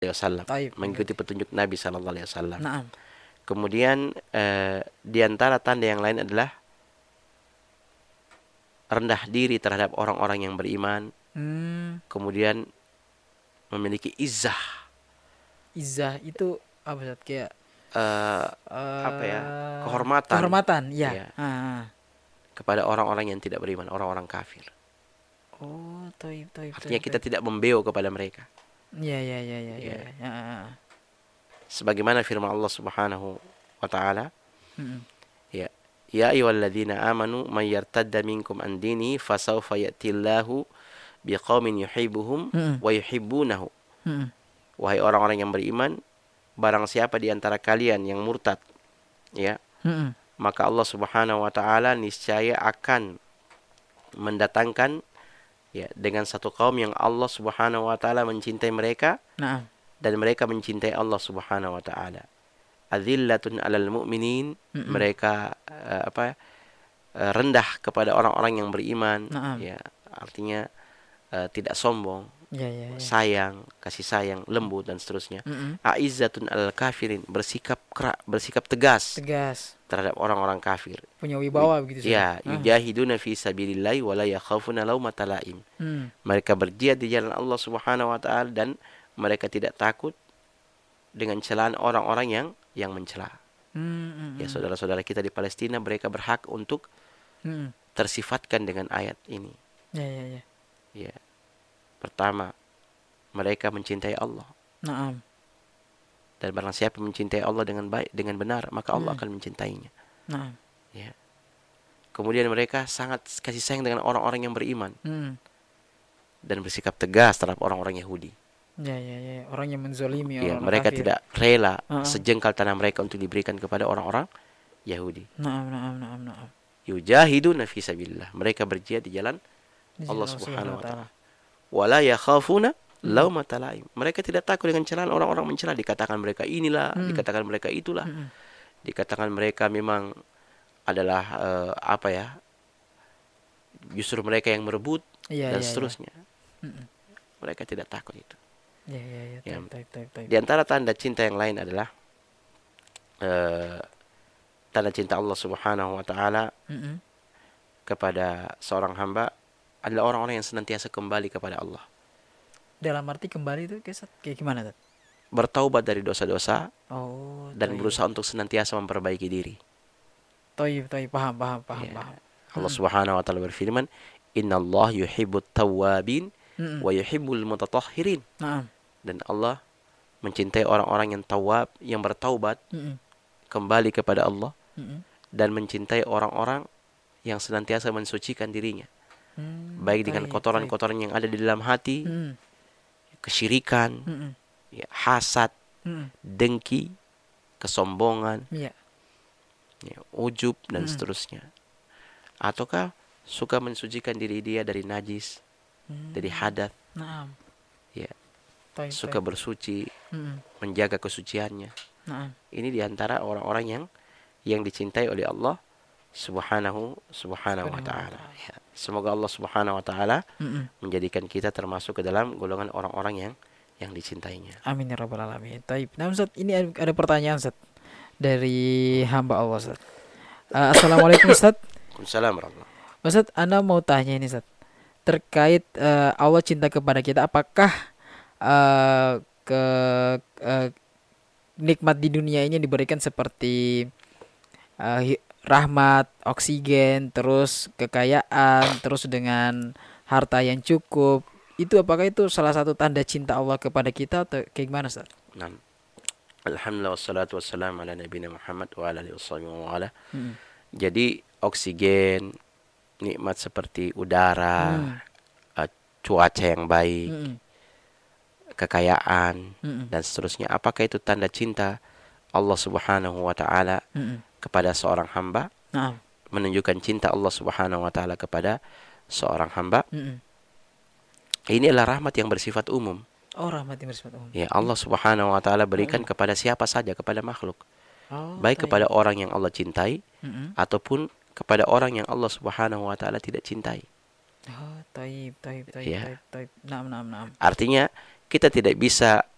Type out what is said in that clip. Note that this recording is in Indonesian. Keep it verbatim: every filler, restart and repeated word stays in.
alaihi wasallam, Taib. mengikuti petunjuk Nabi sallallahu alaihi wasallam. Naam. Kemudian eh, di antara tanda yang lain adalah rendah diri terhadap orang-orang yang beriman, Hmm. kemudian memiliki izzah. Izzah itu apa Ustaz? Kayak eh, eh, apa ya? Kehormatan. Kehormatan, ya. Ya, Ah. kepada orang-orang yang tidak beriman, orang-orang kafir. Oh, taib, taib, Artinya taib, kita taib. tidak membeo kepada mereka. Ya, ya, ya, ya, ya. Ya. Ya. Ah. Sebagaimana firman Allah Subhanahu wa taala, Mm-mm. ya, ya ayyuhalladzina amanu may yartadda minkum an dinihi fasawfa ya'tillahu biqaumin yuhibbuhum Mm-mm. wa yuhibbunahu. Mm-mm. Wahai orang-orang yang beriman, barang siapa di antara kalian yang murtad, ya, Mm-mm. maka Allah Subhanahu wa taala niscaya akan mendatangkan, ya, dengan satu kaum yang Allah Subhanahu wa taala mencintai mereka Naam. dan mereka mencintai Allah Subhanahu wa taala. Adzillatun 'alal mu'minin, Mm-mm. mereka uh, apa uh, rendah kepada orang-orang yang beriman, Naam. ya, artinya uh, tidak sombong, Ya, ya, ya. sayang, kasih sayang, lembut dan seterusnya. Mm-mm. Aizzatun 'alal kafirin, bersikap keras, bersikap tegas Tegas, terhadap orang-orang kafir. punya wibawa begitu Ustaz. Ya, Ah. yujahiduna fi sabilillahi wa la yakhafuna laumata laim. Hmm. Mereka berjihad di jalan Allah Subhanahu wa taala dan mereka tidak takut dengan celaan orang-orang yang yang mencela. Hmm, hmm, Ya, hmm. saudara-saudara kita di Palestina, mereka berhak untuk Hmm. tersifatkan dengan ayat ini. Ya, ya, ya. Ya. Pertama, mereka mencintai Allah. Naam. Dan barang siapa mencintai Allah dengan baik, dengan benar, maka Allah Hmm. akan mencintainya. Naam. Ya. Kemudian mereka sangat kasih sayang dengan orang-orang yang beriman Hmm. dan bersikap tegas terhadap orang-orang Yahudi. Ya, ya, ya. Orang yang menzolimi Ya, orang mereka kafir. tidak rela Uh-uh. sejengkal tanah mereka untuk diberikan kepada orang-orang Yahudi. Naam, naam, naam, naam. Yujahiduna fi sabilillah, mereka berjihad di jalan Di Allah jalan Subhanahu wa Ta'ala. taala. Wala yakhafuna Hmm. laumata laim. Mereka tidak takut dengan celaan orang-orang mencela, dikatakan mereka inilah, Hmm. dikatakan mereka itulah. Hmm. Dikatakan mereka memang adalah uh, apa ya? Justru mereka yang merebut Ya, dan ya, seterusnya. ya. Hmm. Mereka tidak takut itu. Ya, ya, ya. Ya. Taib, taib, taib, taib. Di antara tanda cinta yang lain adalah uh, tanda cinta Allah Subhanahu wa taala Hmm. kepada seorang hamba adalah orang-orang yang senantiasa kembali kepada Allah. Dalam arti kembali itu kayak, kayak gimana Tat? Bertaubat dari dosa-dosa Oh, dan taib. berusaha untuk senantiasa memperbaiki diri. Taib, taib. Paham, paham, paham, Ya. paham. Allah Hmm. Subhanahu wa taala berfirman, "Innallaha yuhibbut tawwabin Hmm. wa yuhibbul mutatahhirin." Naam. Dan Allah mencintai orang-orang yang tawab, yang bertaubat, Hmm. kembali kepada Allah, Hmm. dan mencintai orang-orang yang senantiasa mensucikan dirinya, Hmm. baik dengan Taib, kotoran-kotoran yang ada di dalam hati, taib. Hmm. kesyirikan, Hmm. ya, hasad, Hmm. dengki, kesombongan, Iya. ya, ujub dan Hmm. seterusnya. Ataukah suka mensucikan diri dia dari najis, Hmm. dari hadat, Naam. ya, Taib, suka taib. bersuci, Hmm. menjaga kesuciannya. Naam. Ini diantara orang-orang yang yang dicintai oleh Allah Subhanahu Subhanahu wa taala. Ya. Semoga Allah Subhanahu wa taala Hmm. menjadikan kita termasuk ke dalam golongan orang-orang yang yang dicintainya. Amin ya rabbal alamin. Taib. Nah Ustaz, ini ada ada pertanyaan Ustaz dari hamba Allah Ustaz. Uh, Assalamualaikum Ustaz. Waalaikumsalam warahmatullahi. Ustaz, Anda mau tanya ini Ustaz. Terkait uh, Allah cinta kepada kita, apakah uh, ke uh, nikmat di dunia ini diberikan seperti uh, hi- rahmat, oksigen, terus kekayaan, terus dengan harta yang cukup. Itu apakah itu salah satu tanda cinta Allah kepada kita atau kayak gimana Ustaz? Nah, alhamdulillah wassalatu wassalamu ala nabiyina Muhammad wa ala alihi wa ala. Hmm. Jadi oksigen, nikmat seperti udara, Hmm. uh, cuaca yang baik, Hmm. kekayaan, Hmm. dan seterusnya. Apakah itu tanda cinta Allah Subhanahu wa taala Hmm. kepada seorang hamba? Nah. Menunjukkan cinta Allah Subhanahu wa taala kepada seorang hamba. Hmm. Ini adalah rahmat yang bersifat umum. Oh, rahmat yang bersifat umum. Ya, Allah Subhanahu wa taala berikan Oh. kepada siapa saja, kepada makhluk. Oh, Baik taib. kepada orang yang Allah cintai Hmm. ataupun kepada orang yang Allah Subhanahu wa taala tidak cintai. Oh, taib, taib, taib, Ya. taib, taib. Naam, naam, naam. Artinya kita tidak bisa